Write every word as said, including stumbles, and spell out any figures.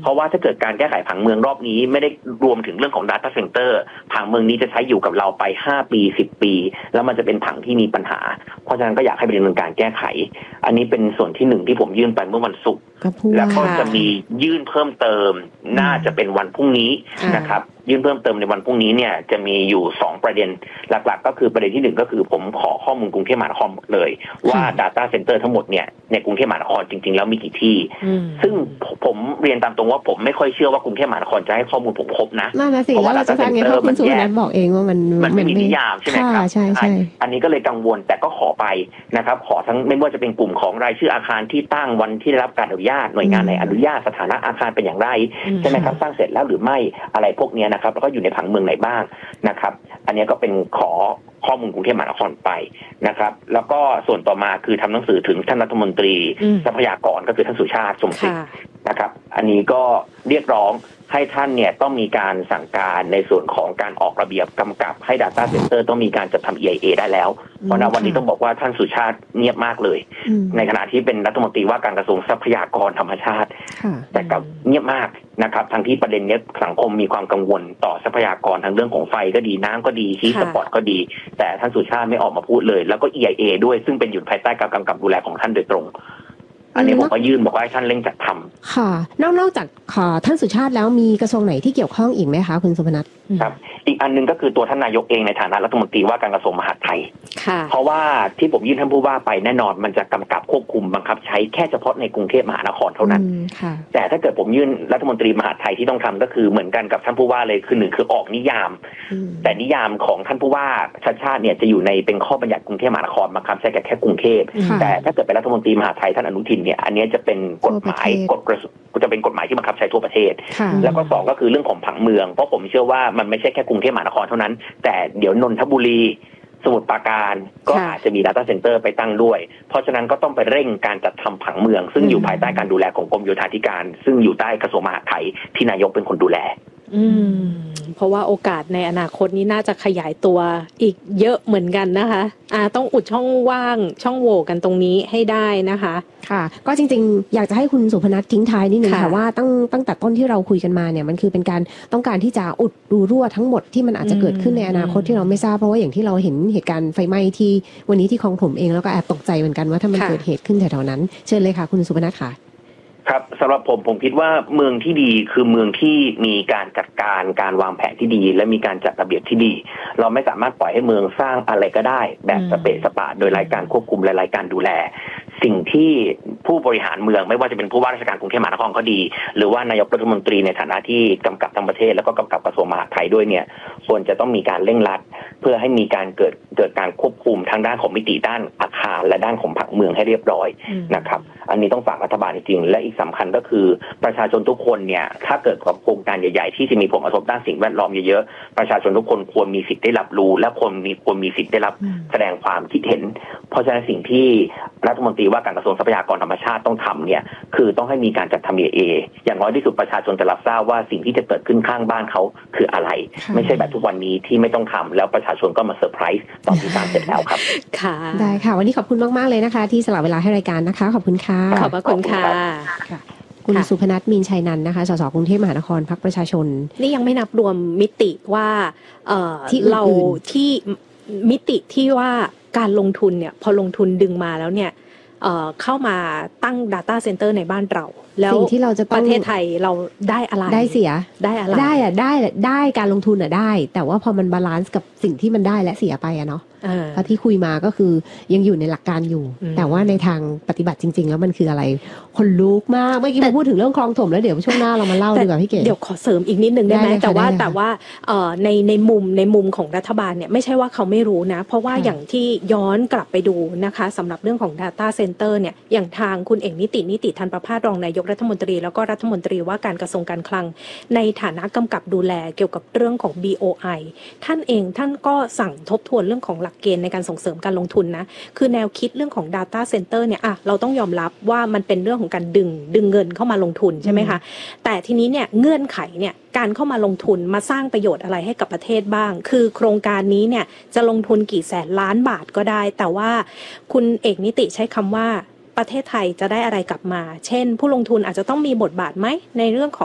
เพราะว่าถ้าเกิดการแก้ไขผังเมืองรอบนี้ไม่ได้รวมถึงเรื่องของ data center ผังเมืองนี้จะใช้อยู่กับเราไปห้าปีสิบปีแล้วมันจะเป็นผังที่มีปัญหาเพราะฉะนั้นก็อยากให้เป็นเรื่องการแก้ไขอันนี้เป็นส่วนที่หนึ่งที่ผมยื่นไปเมื่อวันศุกร์แล้วก็จะมียื่นเพิ่มเติมน่าจะเป็นวันพรุ่งนี้นะครับยื่นเพิ่มเติมในวันพรุ่งนี้เนี่ยจะมีอยู่สองประเด็นหลักๆก็คือประเด็นที่หนึ่งก็คือผมขอข้อมูลกรุงเทพมหานครหมดเลยว่า data center ทั้งหมดเนี่ยในกรุงเทพมหานครจริงๆแล้วมีกี่ที่ซึ่งผมเรียนตามตรงว่าผมไม่ค่อยเชื่อว่ากรุงเทพมหานครจะให้ข้อมูลผมครบนะเพราะว่า data center มันแยกบอกเองว่ามันมันไม่มีนิยามใช่ไหมครับใช่ใช่อันนี้ก็เลยกังวลแต่ก็ขอไปนะครับขอทั้งไม่ว่าจะเป็นกลุ่มของรายชื่ออาคารที่ตั้งวันที่ได้รับการอนุญาตหน่วยงานไหนอนุญาตสถานะอาคารเป็นอย่างไรใช่ไหมครับสร้างเสร็จแล้วหรือไม่อะไรพวกนี้นะครับแล้วก็อยู่ในผังเมืองไหนบ้างนะครับอันนี้ก็เป็นขอข้อมูลกรุงเทพมหานครไปนะครับแล้วก็ส่วนต่อมาคือทำหนังสือถึงท่านรัฐมนตรีทรัพยากรก็คือท่านสุชาติชมกลิ่นนะครับอันนี้ก็เรียกร้องให้ท่านเนี่ยต้องมีการสั่งการในส่วนของการออกระเบียบกำกับให้ data center ต้องมีการจัดทำ อี ไอ เอ ได้แล้วเพราะณวันนี้ต้องบอกว่าท่านสุชาติเงียบมากเลยในขณะที่เป็นรัฐมนตรีว่าการกระทรวงทรัพยากรธรรมชาติแต่กับเงียบมากนะครับทั้งที่ประเด็นนี้สังคมมีความกังวลต่อทรัพยากรทั้งเรื่องของไฟก็ดีน้ำก็ดีฮีทสปอตก็ดีแต่ท่านสุชาติไม่ออกมาพูดเลยแล้วก็ อี ไอ เอ ด้วยซึ่งเป็นอยู่ภายใต้การกำกับดูแลของท่านโดยตรงอันนี้ผมก็ยื่นบอกว่าให้ท่านเร่งจัดทำค่ะนอกนอกจากท่านสุชาติแล้วมีกระทรวงไหนที่เกี่ยวข้องอีกไหมคะคุณสุพนัทครับอีกอันนึงก็คือตัวท่านนายกเองในฐานะรัฐมนตรีว่าการกระทรวงมหาดไทยเพราะว่าที่ผมยื่นท่านผู้ว่าไปแน่นอนมันจะกำกับควบคุมบังคับใช้แค่เฉพาะในกรุงเทพมหานครเท่านั้นแต่ถ้าเกิดผมยื่นรัฐมนตรีมหาดไทยที่ต้องทำก็คือเหมือนกันกับท่านผู้ว่าเลยคือหนึ่งคือออกนิยามแต่นิยามของท่านผู้ว่าชัดชาติเนี่ยจะอยู่ในเป็นข้อบัญญัติกรุงเทพมหานครบังคับใช้แค่กรุงเทพแต่ถ้าเกิดเป็นรัฐมนตรีมหาดไทยท่านอนุทินเนี่ยอันนี้จะเป็นกฎหมายกฎจะเป็นกฎหมายที่บังคับใช้ทั่วประเทศแล้วก็สองก็คือเรื่องของผังเมืองเพราะผมเชื่อว่ามันไม่ใช่แค่กรุงเทพมหานครเท่านั้นแต่เดี๋ยวนนทบุรีสมุทรปราการก็อาจจะมี data center ไปตั้งด้วยเพราะฉะนั้นก็ต้องไปเร่งการจัดทำผังเมืองซึ่งอยู่ภายใต้การดูแลของกรมโยธาธิการซึ่งอยู่ใต้กระทรวงมหาดไทยที่นายกเป็นคนดูแลอืมเพราะว่าโอกาสในอนาคตนี้น่าจะขยายตัวอีกเยอะเหมือนกันนะคะอ่าต้องอุดช่องว่างช่องโหว่กันตรงนี้ให้ได้นะคะค่ะก็จริงๆอยากจะให้คุณสุพนัททิ้งท้ายนิดนึงค่ะว่าตั้งตั้งแต่ต้นที่เราคุยกันมาเนี่ยมันคือเป็นการต้องการที่จะอุดรูรั่วทั้งหมดที่มันอาจจะเกิดขึ้นในอนาคตที่เราไม่ทราบเพราะว่าอย่างที่เราเห็นเหตุการณ์ไฟไหม้ที่วันนี้ที่คลองถมเองแล้วก็แอบตกใจเหมือนกันว่าถ้ามันเกิดเหตุขึ้นแถวๆนั้นเชิญเลยค่ะคุณสุพนัทค่ะครับสำหรับผมผมคิดว่าเมืองที่ดีคือเมืองที่มีการจัดการการวางแผนที่ดีและมีการจัดระเบียบที่ดีเราไม่สามารถปล่อยให้เมืองสร้างอะไรก็ได้แบบสเปะสปะโดยไร้การควบคุมและไร้การดูแลสิ่งที่ผู้บริหารเมืองไม่ว่าจะเป็นผู้ว่าราชการกรุงเทพมหานครก็ดีหรือว่านายกรัฐมนตรีในฐานะที่กำกับทั้งประเทศแล้วก็กำกับกระทรวงมหาดไทยด้วยเนี่ยควรจะต้องมีการเร่งรัดเพื่อให้มีการเกิดเกิดการควบคุมทางด้านของมิติด้านอาคารและด้านของผังเมืองให้เรียบร้อยนะครับอันนี้ต้องฝากรัฐบาลจริงๆและอีกสำคัญก็คือประชาชนทุกคนเนี่ยถ้าเกิดกับโครงการใหญ่ๆที่จะมีผลกระทบด้านสิ่งแวดล้อมเยอะๆประชาชนทุกคนควรมีสิทธิ์ได้รับรู้และควรมีควรมีสิทธิ์ได้รับแสดงความคิดเห็นเพราะฉะนั้นสิ่งที่รัฐมนตรีว่าการกระทรวงทรัพยากรธรรมชาติต้องทำเนี่ยคือต้องให้มีการจัดทำ อี ไอ เอ อย่างน้อยที่สุดประชาชนจะรับทราบว่าสิ่งที่จะเกิดขึ้นข้างบ้านเขาคืออะไรไม่ใช่แบบทุกวันนี้ที่ไม่ต้องทำแล้วประชาชนก็มาเซอร์ไพรส์ตอนที่ทำเสร็จแล้วครับค่ะได้ค่ะวันนี้ขอบคุณมากๆเลยนะคะที่สละเวลาให้รายการนะคะขอบคุณค่ะขอบพระคุณค่ะคุณสุพนัทมีนชัยนันท์นะคะสสกรุงเทพมหานครพรรคประชาชนนี่ยังไม่นับรวมมิติว่าเอ่อที่เราที่มิติที่ว่าการลงทุนเนี่ยพอลงทุนดึงมาแล้วเนี่ยเอ่อเข้ามาตั้ง data center ในบ้านเราแล้วสิ่งที่เราจะประเทศไทยเราได้อะไรได้เสียได้อะไรได้อะได้ได้การลงทุนอะได้แต่ว่าพอมันบาลานซ์กับสิ่งที่มันได้และเสียไปอะเนาะเพราะที่คุยมาก็คือยังอยู่ในหลักการอยู่แต่ว่าในทางปฏิบัติจริงๆแล้วมันคืออะไรคนลุกมากเมื่อกี้มาพูดถึงเรื่องคลองถมแล้วเดี๋ยวช่วงหน้าเรามาเล่าดีกว่าพี่เก๋เดี๋ยวขอเสริมอีกนิดนึงได้ไหมแต่ว่าแต่ว่าในในมุมในมุมของรัฐบาลเนี่ยไม่ใช่ว่าเขาไม่รู้นะเพราะว่าอย่างที่ย้อนกลับไปดูนะคะสำหรับเรื่องของ data center เนี่ยอย่างทางคุณเอกนิตินิติธันประภาสรองนายกรัฐมนตรีแล้วก็รัฐมนตรีว่าการกระทรวงการคลังในฐานะกำกับดูแลเกี่ยวกับเรื่องของ บี โอ ไอ ท่านเองท่านก็สั่งทบทวนเรื่องของหลักเกณฑ์ในการส่งเสริมการลงทุนนะคือแนวคิดเรื่องของ data center เนี่ยอ่ะเราต้องยอมรับว่ามันเป็นเรื่องของการดึงดึงเงินเข้ามาลงทุนใช่ไหมคะแต่ทีนี้เนี่ยเงื่อนไขเนี่ยการเข้ามาลงทุนมาสร้างประโยชน์อะไรให้กับประเทศบ้างคือโครงการนี้เนี่ยจะลงทุนกี่แสนล้านบาทก็ได้แต่ว่าคุณเอกนิติใช้คำว่าประเทศไทยจะได้อะไรกลับมาเช่นผู้ลงทุนอาจจะต้องมีบทบาทไหมในเรื่องของ